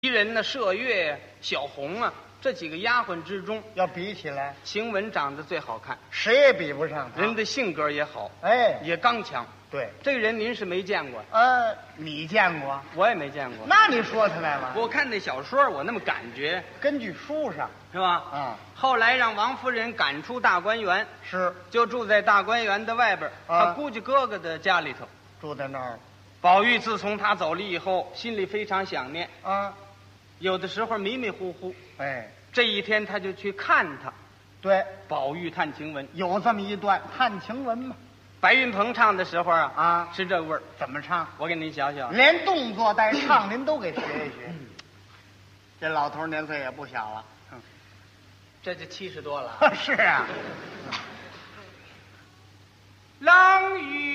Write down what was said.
袭人呢、麝月、小红啊，这几个丫鬟之中， 要比起来， 晴雯长得最好看， 谁也比不上他。 人的性格也好， 哎， 也刚强。 对， 这个人您是没见过， 你见过？ 我也没见过。 那你说他来了？ 我看那小说，我那么感觉， 根据书上是吧？ 啊， 后来让王夫人赶出大观园， 是就住在大观园的外边， 啊他姑舅哥哥的家里头。 住在那儿宝玉自从他走了以后，心里非常想念， 啊。 有的时候迷迷糊糊。 哎， 这一天他就去看他， 对， 宝玉探晴雯。 有这么一段探晴雯嘛。 白云鹏唱的时候啊是这味儿。 怎么唱？ 我给您想想， 连动作带唱您都给学一学。这老头年岁也不小了。 这就70多了。 是啊。 冷雨